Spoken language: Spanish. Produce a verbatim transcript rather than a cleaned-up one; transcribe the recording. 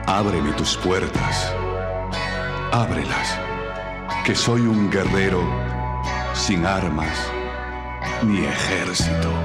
Ábreme tus puertas, ábrelas, que soy un guerrero sin armas ni ejército.